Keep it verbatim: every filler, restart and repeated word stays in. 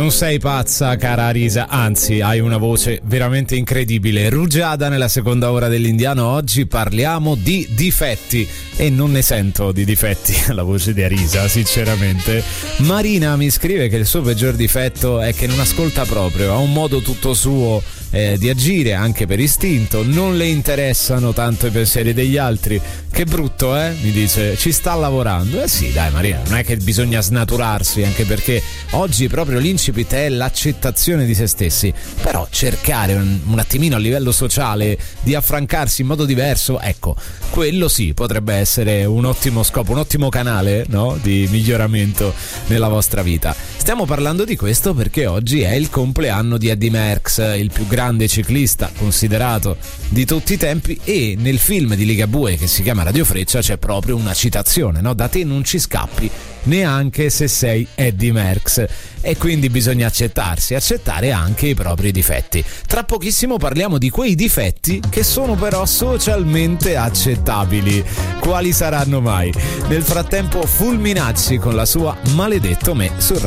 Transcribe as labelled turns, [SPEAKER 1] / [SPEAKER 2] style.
[SPEAKER 1] Non sei pazza, cara Arisa, anzi hai una voce veramente incredibile. Rugiada nella seconda ora dell'Indiano. Oggi parliamo di difetti e non ne sento di difetti la voce di Arisa, sinceramente. Marina mi scrive che il suo peggior difetto è che non ascolta proprio, ha un modo tutto suo eh, di agire, anche per istinto, non le interessano tanto i pensieri degli altri. Che brutto, eh? Mi dice, ci sta lavorando. Eh sì, dai Marina, non è che bisogna snaturarsi, anche perché oggi proprio l'incipit è l'accettazione di se stessi, però cercare un, un attimino a livello sociale di affrancarsi in modo diverso, ecco, quello sì potrebbe essere un ottimo scopo, un ottimo canale, no? Di miglioramento nella vostra vita. Stiamo parlando di questo perché oggi è il compleanno di Eddy Merckx, il più grande ciclista considerato di tutti i tempi, e nel film di Ligabue che si chiama Radio Freccia c'è proprio una citazione, no? Da te non ci scappi neanche se sei Eddy Merckx, e quindi bisogna accettarsi, accettare anche i propri difetti. Tra pochissimo parliamo di quei difetti che sono però socialmente accettabili. Quali saranno mai? Nel frattempo Fulminacci con la sua Maledetto Me su